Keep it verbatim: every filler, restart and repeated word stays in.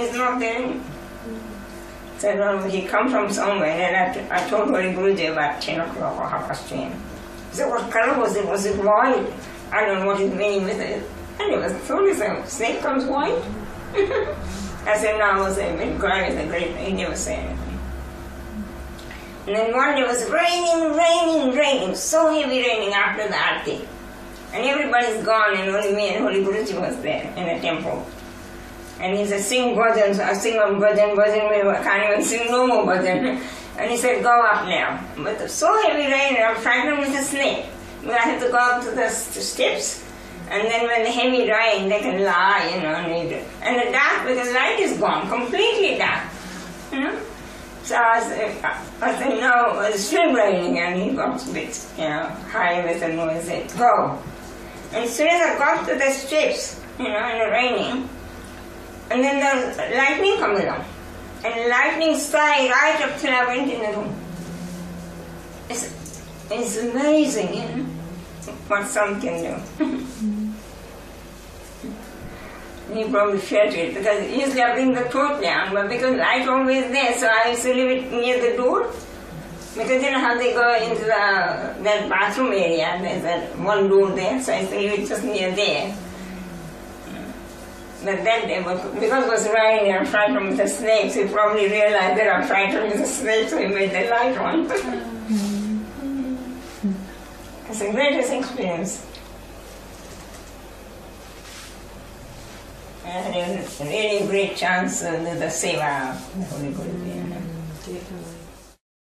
he's not there. So well, he come from somewhere, and I, I told Holy Guruji about ten o'clock or half past ten. He said, what color was it? Was it white? I don't know what his meaning with it. And it was totally so, snake comes white? I said, no, I was a bit quiet, the great, he never said anything. And then one day it was raining, raining, raining, so heavy raining after the Aarti. And everybody's gone, and only me and Holy Guruji was there in the temple. And he said, sing bhajan. So I sing on bhajan, bhajan, I can't even sing no more bhajan. And he said, go up now. But so heavy rain, I'm frightened with a snake. But I have to go up to the steps. And then when the heavy rain, they can lie, you know. And the dark, because light is gone, completely dark. You know? So I said, I said, no, it's still raining. And he got a bit, you know, high with the noise. He said, go. And as soon as I got to the steps, you know, and the raining, and then the lightning come along. And lightning strike right up till I went in the room. It's, it's amazing, you know, what sun can do. He probably felt it, because usually I bring the torch down, but because light always there, so I used to leave it near the door. Because you know how they go into the that bathroom area, there's that one door there, so I used to leave it just near there. But that day, because it was raining, I'm frightened with the snakes, he probably realized that I'm frightened with the snakes, so he made the light on. It's the greatest experience. I had a really great chance uh, with the seva of the Holy Guruji. Definitely.